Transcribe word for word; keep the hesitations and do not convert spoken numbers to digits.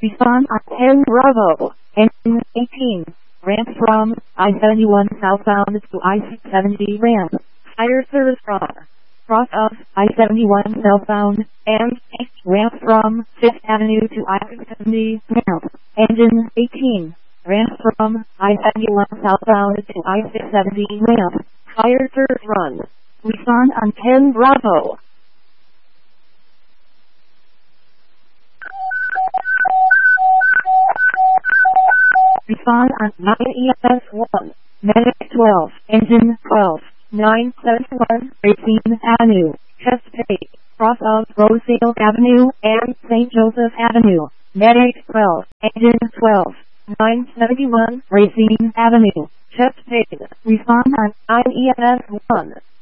Respond on ten Bravo. Engine eighteen. Ramp from I seventy-one southbound to I six seventy ramp. Fire service from cross of I seventy-one southbound and ramp from fifth Avenue to I six seventy ramp. Engine eighteen. Ramp from I seventy-one southbound to I six seventy ramp. Fire service run. Respond on ten Bravo. Respond on nine E S one. Medic twelve. Engine twelve. nine seventy-one Racine Avenue. Chesapeake. Cross of Rosedale Avenue and Saint Joseph Avenue. Medic twelve. Engine twelve. nine seventy-one Racine Avenue. Chesapeake. Respond on nine E S one.